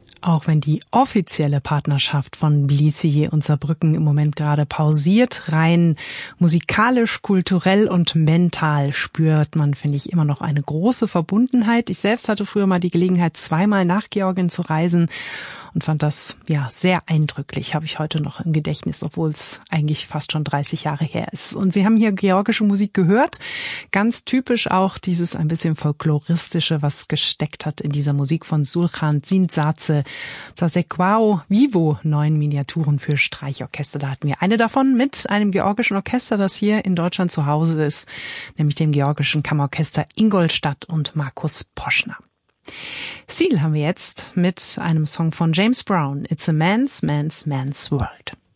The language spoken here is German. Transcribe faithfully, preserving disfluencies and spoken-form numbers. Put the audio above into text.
Auch wenn die offizielle Partnerschaft von Blissier und Saarbrücken im Moment gerade pausiert, rein musikalisch, kulturell und mental spürt man, finde ich, immer noch eine große Verbundenheit. Ich selbst hatte früher mal die Gelegenheit, zweimal nach Georgien zu reisen und fand das ja sehr eindrücklich, habe ich heute noch im Gedächtnis, obwohl es eigentlich fast schon dreißig Jahre her ist. Und Sie haben hier georgische Musik gehört, ganz typisch auch dieses ein bisschen folkloristische, was gesteckt hat in dieser Musik von Sulhan Zintzadze, Zasekwao Vivo, neun Miniaturen für Streichorchester. Da hatten wir eine davon mit einem georgischen Orchester, das hier in Deutschland zu Hause ist, nämlich dem georgischen Kammerorchester Ingolstadt und Markus Poschner. Seal haben wir jetzt mit einem Song von James Brown, It's a Man's, Man's, Man's World.